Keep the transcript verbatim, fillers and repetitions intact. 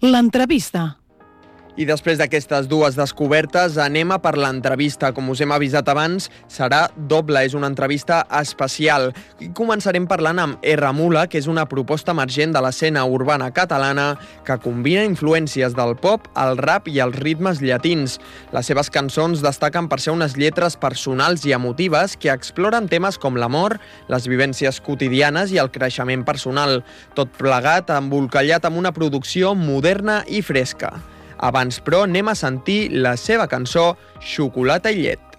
L'entrevista. I després d'aquestes dues descobertes, anem a per l'entrevista. Com us hem avisat abans, serà doble, és una entrevista especial. I començarem parlant amb R Mula, que és una proposta emergent de l'escena urbana catalana que combina influències del pop, el rap i els ritmes llatins. Les seves cançons destaquen per ser unes lletres personals i emotives que exploren temes com l'amor, les vivències quotidianes i el creixement personal. Tot plegat embolcallat amb una producció moderna i fresca. Abans, però, anem a sentir la seva cançó Xocolata i llet.